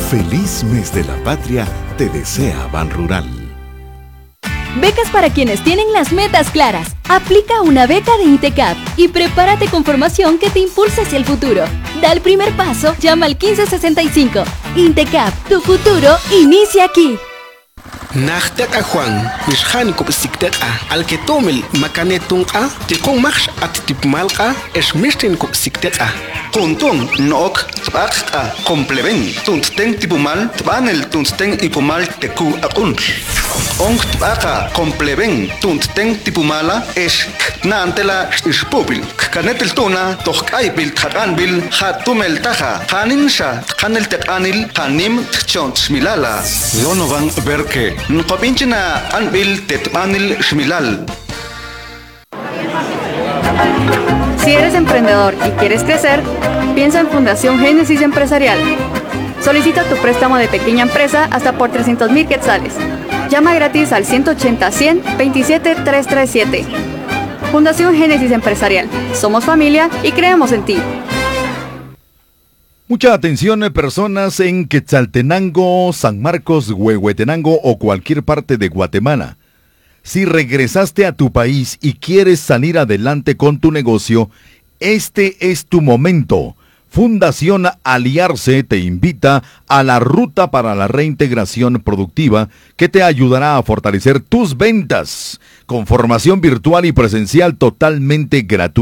Feliz mes de la patria te desea Banrural. Becas para quienes tienen las metas claras. Aplica una beca de INTECAP y prepárate con formación que te impulse hacia el futuro. Da el primer paso, llama al 1565. INTECAP, tu futuro inicia aquí. Nachtaka Juan, Mishanico Sikteca, al que tomel Macanetunca, Ticon Max Atipmalca, Esmistinco Sikteca. Contón, Nook, Tbaka, Compleven, Tunten Tipumal, Tbanel Tunten Ipumal Teku Akun. Onk Tbaka, Compleven, Tunten Tipumala, Es Nantela Ispubil, Canetel Tuna, Tokaipil, Takanbil, Hatumel Taja, Haninsha, Hanel Tekanil, Hanim, Chont Milala. Lonovan Berke. Nkopinchina Anbil Tetmanil Shmilal. Si eres emprendedor y quieres crecer, piensa en Fundación Génesis Empresarial. Solicita tu préstamo de pequeña empresa hasta por 300,000 quetzales. Llama gratis al 180-100-27-337. Fundación Génesis Empresarial. Somos familia y creemos en ti. Mucha atención, personas en Quetzaltenango, San Marcos, Huehuetenango o cualquier parte de Guatemala. Si regresaste a tu país y quieres salir adelante con tu negocio, este es tu momento. Fundación Aliarse te invita a la ruta para la reintegración productiva que te ayudará a fortalecer tus ventas con formación virtual y presencial totalmente gratuita.